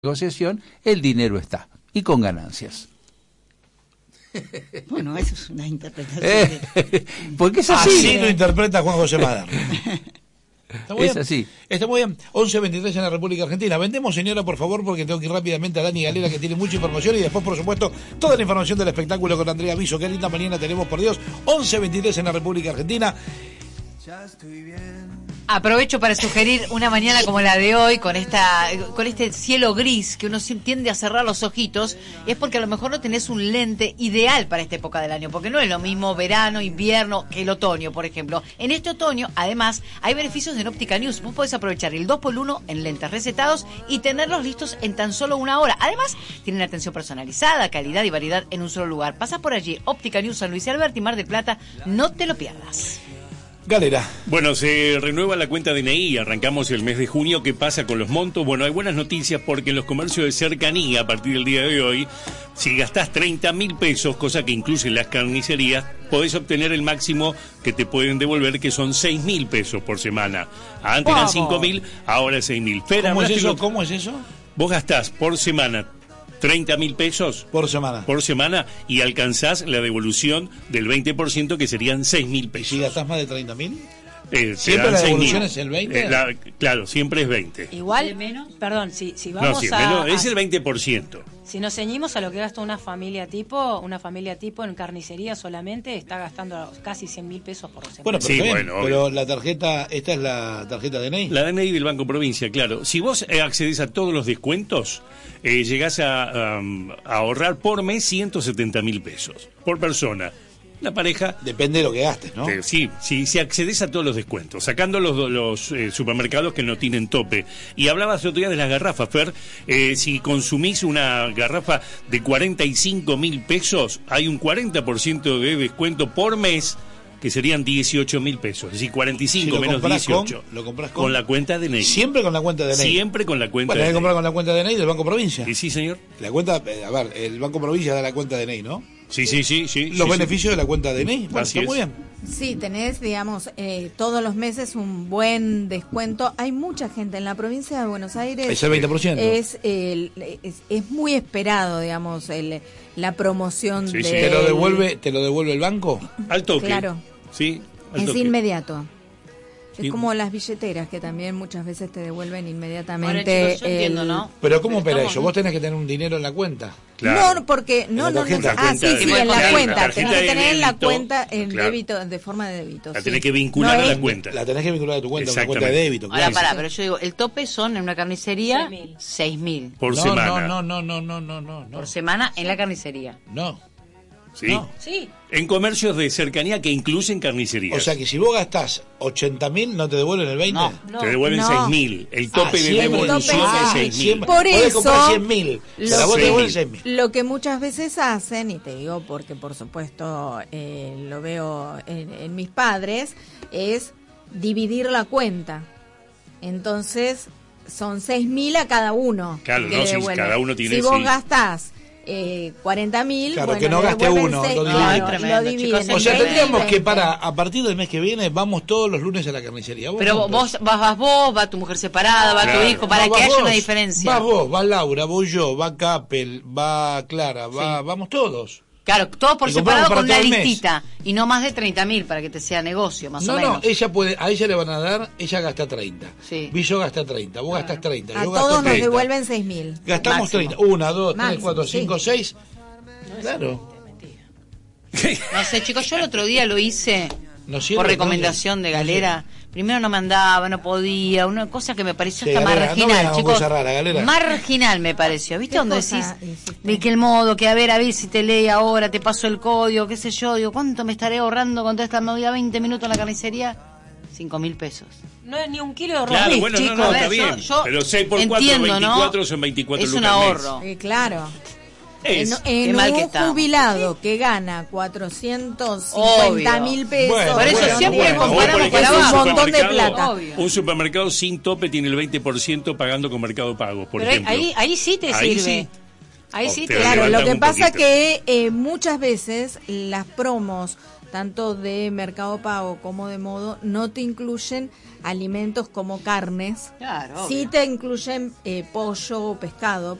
negociación, el dinero está, y con ganancias. Bueno, eso es una interpretación. Porque es así. Así lo interpreta Juan José Maderna. Está muy Es bien. así. Está muy bien. 11:23 en la República Argentina. Vendemos, señora, por favor, porque tengo que ir rápidamente a Dani Galera, que tiene mucha información, y después, por supuesto, toda la información del espectáculo con Andrea Viso. Qué linda mañana tenemos, por Dios. 11:23 en la República Argentina. Ya estoy bien. Aprovecho para sugerir una mañana como la de hoy, con este cielo gris, que uno tiende a cerrar los ojitos, es porque a lo mejor no tenés un lente ideal para esta época del año, porque no es lo mismo verano, invierno, que el otoño, por ejemplo. En este otoño, además, hay beneficios en Óptica News. Vos podés aprovechar el 2x1 en lentes recetados y tenerlos listos en tan solo una hora. Además, tienen atención personalizada, calidad y variedad en un solo lugar. Pasá por allí, Óptica News, San Luis Alberti, Mar del Plata, no te lo pierdas. Galera. Bueno, se renueva la cuenta DNI, arrancamos el mes de junio. ¿Qué pasa con los montos? Bueno, hay buenas noticias porque en los comercios de cercanía, a partir del día de hoy, si gastás 30.000 pesos, cosa que incluye las carnicerías, podés obtener el máximo que te pueden devolver, que son 6.000 pesos por semana. Antes eran 5.000, ahora es 6.000. ¿Cómo es eso? Vos gastás por semana 30.000 pesos por semana y alcanzás la devolución del 20%, que serían 6.000 pesos. ¿Si gastás más de 30.000? ¿Siempre la devolución es el 20? Claro, siempre es 20. Igual, perdón, si vamos es el 20%. Si nos ceñimos a lo que gasta una familia tipo en carnicería solamente, está gastando casi 100.000 pesos por semana. Bueno, pero, sí, pero la tarjeta, esta es la tarjeta DNI. La DNI del Banco Provincia, claro. Si vos accedés a todos los descuentos, llegás a ahorrar por mes 170.000 pesos por persona. La pareja... Depende de lo que gastes, ¿no? Sí, si accedes a todos los descuentos, sacando los supermercados que no tienen tope. Y hablabas el otro día de las garrafas, Fer. Si consumís una garrafa de 45.000 pesos, hay un 40% de descuento por mes, que serían 18.000 pesos. Es decir, 45 si menos 18. ¿Lo compras con la cuenta de DNI? ¿Siempre con la cuenta de DNI? Siempre con la cuenta de DNI. Bueno, que comprar con la cuenta de DNI del Banco Provincia. Sí, señor. La cuenta, a ver, el Banco Provincia da la cuenta de DNI, ¿no? Sí. Los beneficios de la cuenta de DNI. Bueno, Así está muy bien. Sí, tenés, digamos, todos los meses un buen descuento. Hay mucha gente en la provincia de Buenos Aires. Es el 20%. Es muy esperado, digamos, la promoción de... ¿Te lo devuelve el banco? Al toque. Claro. Sí. Es inmediato. Es como las billeteras, que también muchas veces te devuelven inmediatamente. Bueno, chicos, yo entiendo, ¿no? Pero ¿cómo opera eso? ¿Vos tenés que tener un dinero en la cuenta? Claro. No, porque no. En la cuenta. Tenés que tener en la cuenta en débito, de forma de débito. La tenés que vincular a la cuenta. La tenés que vincular a tu cuenta, una cuenta de débito. Ahora, pero yo digo, el tope son en una carnicería 6.000. Por semana. No. Por semana en la carnicería. No. Sí. No. Sí. En comercios de cercanía que incluyen carnicerías. O sea que si vos gastás 80.000, ¿no te devuelven el 20? No. Te devuelven 6.000. El tope de devolución es 6.000. Por eso, comprar 100.000. Pero vos te devuelven 6.000. Lo que muchas veces hacen, y te digo porque por supuesto lo veo en mis padres, es dividir la cuenta. Entonces son 6.000 a cada uno. Claro, no, si cada uno tiene... Si vos gastás 40.000, claro, bueno, que no gaste uno, lo dividen. O sea, tendríamos que a partir del mes que viene, vamos todos los lunes a la carnicería. Pero vas vos, va tu mujer separada, va tu hijo, para que haya una diferencia. Vas vos, va Laura, voy yo, va Capel, va Clara, vamos todos. Claro, todo por separado con una listita. Y no más de 30.000 para que te sea negocio, más o menos. No, a ella le van a dar, ella gasta 30. Sí. Villo gasta 30, vos gastas 30. A yo todos gasto 30. Nos devuelven 6.000. Gastamos máximo. 30. 1, 2, 3, 4, 5, 6. Claro. No sé, chicos, yo el otro día lo hice por recomendación de Galera. Primero no me andaba, no podía, una cosa que me pareció hasta marginal, chicos. Marginal me pareció, ¿viste? Donde decís, de que el modo, que a ver si te lee ahora, te paso el código, qué sé yo, digo, ¿cuánto me estaré ahorrando con toda esta movida? 20 minutos en la carnicería, 5.000 pesos. No es ni un kilo de arroz. Claro, bueno, chicos. no, está bien. Pero 6 por 4, entiendo, 24 ¿no? son 24 es lucas un ahorro. Claro. En un jubilado que gana 450.000 pesos. Bueno, por eso siempre comparamos para abajo. Un montón de plata. Obvio. Un supermercado sin tope tiene el 20% pagando con Mercado Pago, por ejemplo. Ahí sí te sirve. Sí. Ahí sí Claro, lo que pasa que muchas veces las promos tanto de Mercado Pago como de Modo, no te incluyen alimentos como carnes. Claro, Sí obvio. te incluyen pollo o pescado,